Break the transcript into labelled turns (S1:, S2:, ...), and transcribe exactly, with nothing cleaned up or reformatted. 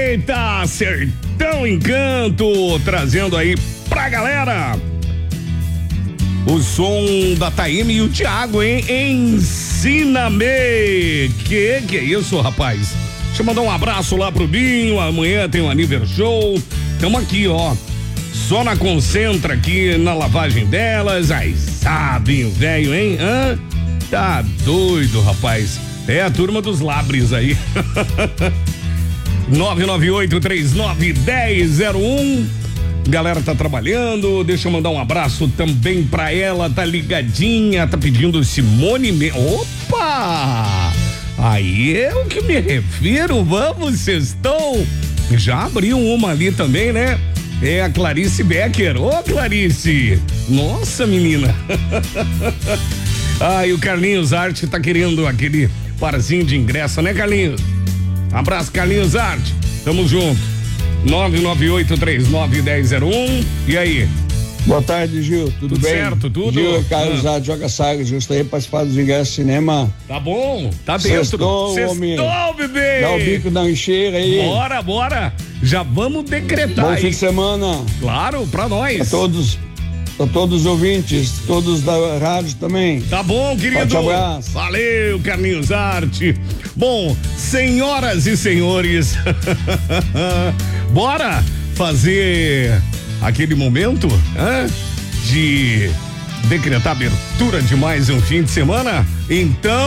S1: Eita, Sertão Encanto, trazendo aí pra galera o som da Taíme e o Thiago, hein? Ensina-me. Que que é isso, rapaz? Deixa eu mandar um abraço lá pro Binho, amanhã tem um aniversário show. Tamo aqui, ó, só na concentra aqui na lavagem delas. Ai, sabe, velho, hein? Hã? Tá doido, rapaz. É a turma dos Labres aí. nove nove oito três nove um zero zero um. Galera tá trabalhando. Deixa eu mandar um abraço também pra ela. Tá ligadinha, tá pedindo Simone Me... Opa! Aí é o que me refiro. Vamos, sextou. Já abriu uma ali também, né? É a Clarice Becker. Ô, Clarice! Nossa, menina! Ah, e o Carlinhos Arte tá querendo aquele parzinho de ingresso, né, Carlinhos? Abraço, Carlinhos Arte. Tamo junto. nove nove oito três nove um zero zero um. E aí?
S2: Boa tarde, Gil. Tudo,
S1: tudo
S2: bem?
S1: Certo, tudo?
S2: Gil, Carlos
S1: ah.
S2: Arte, joga saga. Gostaria de participar dos ingressos de cinema.
S1: Tá bom, tá dentro.
S2: Sextou, homem.
S1: Bebê.
S2: Dá o bico da encheira aí.
S1: Bora, bora. Já vamos decretar.
S2: Bom
S1: aí.
S2: fim de semana.
S1: Claro, pra nós.
S2: A todos. Pra todos os ouvintes, todos da rádio também.
S1: Tá bom, querido.
S2: Forte abraço.
S1: Valeu, Carlinhos Arte. Bom, senhoras e senhores, bora fazer aquele momento, hein, de decretar abertura de mais um fim de semana? Então